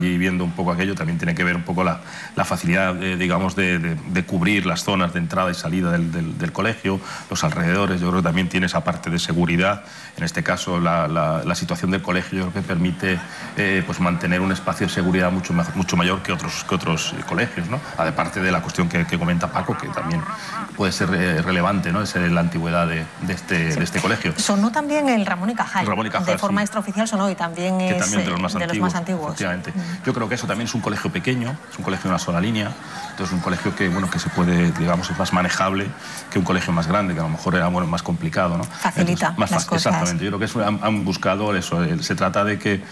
y viendo un poco aquello, también tiene que ver un poco la facilidad, digamos, de cubrir las zonas de entrada y salida del colegio, los alrededores. Yo creo que también tiene esa parte de seguridad. En este caso, la situación del colegio yo creo que permite pues mantener un espacio de seguridad mucho mayor que otros colegios, ¿no? Aparte de la cuestión que comenta Paco, que también puede ser relevante, ¿no? Es la antigüedad de este colegio. Sonó también el Ramón y Cajal. De forma extraoficial sonó, y también es también de los más antiguos. Efectivamente. Yo creo que eso también es un colegio pequeño, es un colegio de una sola línea, entonces un colegio que, bueno, que se puede, digamos, es más manejable que un colegio más grande, que a lo mejor era, bueno, más complicado, ¿no? Facilita las cosas. Exactamente, yo creo que han buscado eso, se trata de que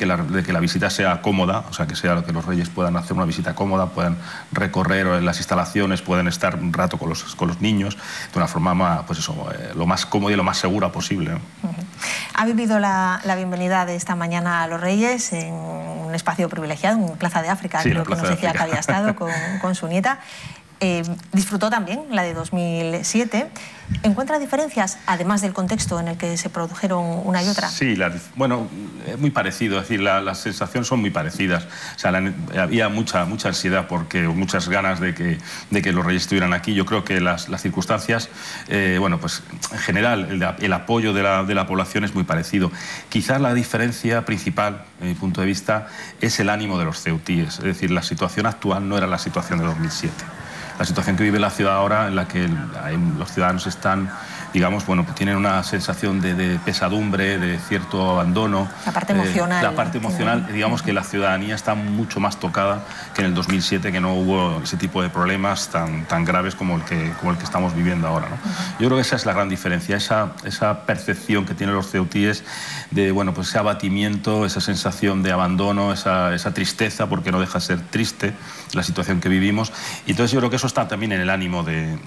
la visita sea cómoda, o sea, que los reyes puedan hacer una visita cómoda, puedan recorrer las instalaciones, puedan estar un rato con los niños, de una forma, pues eso, lo más cómoda y lo más segura posible, ¿no? Ha vivido la bienvenida de esta mañana a los Reyes en un espacio privilegiado, en Plaza de África, sí, creo que nos decía que había estado con su nieta. Disfrutó también la de 2007. ¿Encuentra diferencias, además del contexto en el que se produjeron una y otra? Sí, bueno, es muy parecido, es decir, las sensaciones son muy parecidas. O sea, había mucha ansiedad, muchas ganas de que los Reyes estuvieran aquí. Yo creo que las circunstancias, bueno, pues en general el apoyo de la población es muy parecido. Quizás la diferencia principal, desde mi punto de vista, es el ánimo de los ceutíes. Es decir, la situación actual no era la situación de 2007. La situación que vive la ciudad ahora, en la que los ciudadanos están, digamos, bueno, pues tienen una sensación de pesadumbre, de cierto abandono. La parte emocional. La parte emocional, digamos que la ciudadanía está mucho más tocada que en el 2007, que no hubo ese tipo de problemas tan graves como el que estamos viviendo ahora, ¿no? Yo creo que esa es la gran diferencia, esa percepción que tienen los ceutíes de, bueno, pues ese abatimiento, esa sensación de abandono, esa tristeza, porque no deja de ser triste la situación que vivimos. Y entonces yo creo que eso está también en el ánimo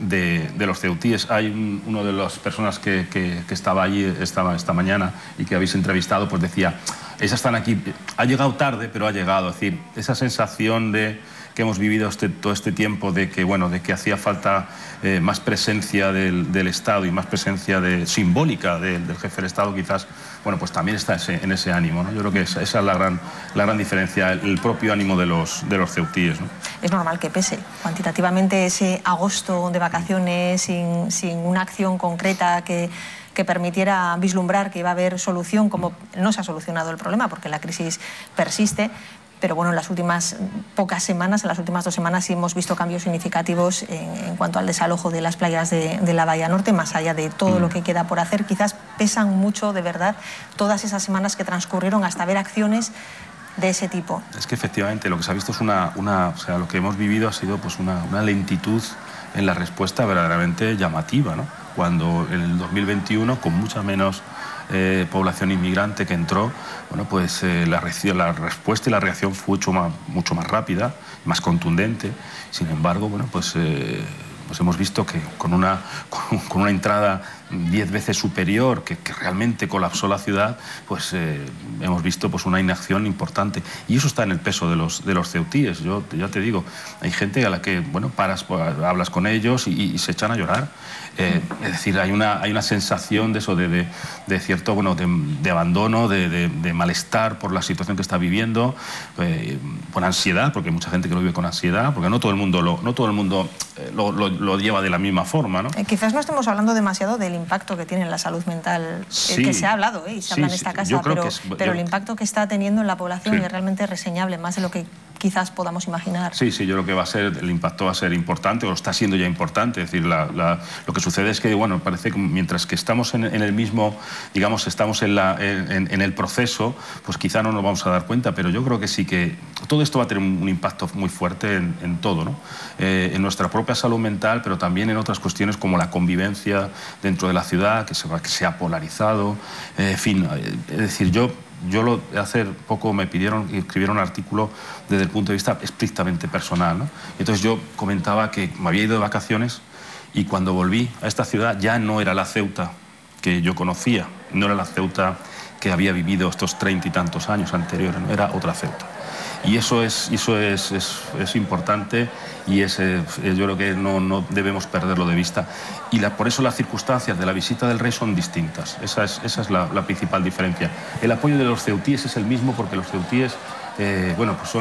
de los ceutíes. Hay uno de las personas que estaba allí esta mañana y que habéis entrevistado, pues decía, ellas están aquí, ha llegado tarde, pero ha llegado. Es decir, esa sensación que hemos vivido todo este tiempo de que hacía falta más presencia del Estado y más presencia simbólica del jefe del Estado, quizás, bueno, pues también está en ese ánimo, ¿no? Yo creo que esa es la gran diferencia, el propio ánimo de los ceutíes, ¿no? Es normal que pese cuantitativamente ese agosto de vacaciones sin una acción concreta que permitiera vislumbrar que iba a haber solución, como no se ha solucionado el problema porque la crisis persiste. Pero bueno, en las últimas pocas semanas, en las últimas 2 semanas, sí hemos visto cambios significativos en cuanto al desalojo de las playas de la Bahía Norte, más allá de todo lo que queda por hacer. Quizás pesan mucho, de verdad, todas esas semanas que transcurrieron hasta ver acciones de ese tipo. Es que efectivamente lo que se ha visto es o sea, lo que hemos vivido ha sido pues una lentitud en la respuesta verdaderamente llamativa, ¿no? Cuando en el 2021, con mucha menos población inmigrante que entró, bueno, pues la respuesta y la reacción fue mucho más rápida, más contundente. Sin embargo, bueno, pues hemos visto que con una entrada 10 veces superior, que realmente colapsó la ciudad, pues hemos visto pues una inacción importante. Y eso está en el peso de los ceutíes. Yo ya te digo, hay gente a la que, bueno, hablas con ellos y se echan a llorar. Es decir, hay una sensación de eso, de cierto, bueno, de abandono, de malestar por la situación que está viviendo, por ansiedad, porque hay mucha gente que lo vive con ansiedad, porque no todo el mundo lo lleva de la misma forma, ¿no? Quizás no estemos hablando demasiado del impacto que tiene en la salud mental, sí, que se ha hablado y se habla en esta casa, pero el impacto que está teniendo en la población es realmente reseñable, más de lo que quizás podamos imaginar. Sí, yo creo que el impacto va a ser importante, o está siendo ya importante. Es decir, lo que sucede es que, bueno, parece que mientras que estamos en el mismo, digamos, estamos en el proceso, pues quizá no nos vamos a dar cuenta, pero yo creo que sí que todo esto va a tener un impacto muy fuerte en todo, ¿no? En nuestra propia salud mental, pero también en otras cuestiones como la convivencia dentro de la ciudad, que se ha polarizado, en fin, es decir, hace poco me pidieron escribir un artículo desde el punto de vista estrictamente personal, ¿no? Entonces yo comentaba que me había ido de vacaciones y cuando volví a esta ciudad ya no era la Ceuta que yo conocía, no era la Ceuta que había vivido estos 30 y tantos años anteriores, ¿no? Era otra Ceuta. Y eso es importante y yo creo que no debemos perderlo de vista. Y por eso las circunstancias de la visita del rey son distintas. Esa es la principal diferencia. El apoyo de los ceutíes es el mismo porque los ceutíes, bueno, pues son